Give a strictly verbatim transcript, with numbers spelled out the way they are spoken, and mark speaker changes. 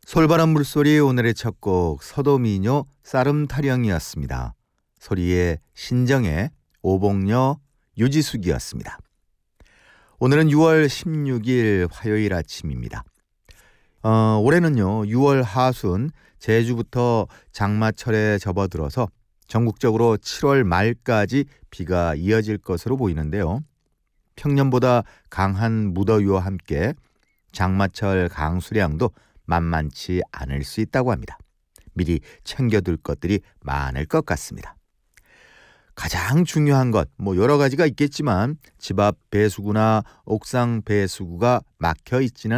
Speaker 1: 솔바람 물소리 오늘의 첫 곡 서도미녀 쌀음타령이었습니다. 소리의 신정의 오복녀 유지숙이었습니다. 오늘은 유월 십육일 화요일 아침입니다. 어, 올해는요 유월 하순 제주부터 장마철에 접어들어서 전국적으로 칠월 말까지 비가 이어질 것으로 보이는데요. 평년보다 강한 무더위와 함께 장마철 강수량도 만만치 않을 수 있다고 합니다. 미리 챙겨둘 것들이 많을 것 같습니다. 가장 중요한 것, 뭐 여러 가지가 있겠지만 집 앞 배수구나 옥상 배수구가 막혀 있지는